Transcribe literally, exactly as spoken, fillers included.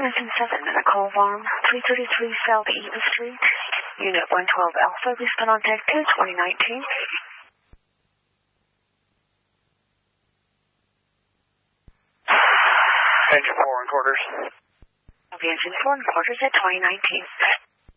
Trenton seven at a Cole Farm, three thirty-three South Eva Street, Unit one twelve Alpha, respond on deck two, twenty nineteen. Engine four and quarters. Copy engine four and quarters at twenty nineteen.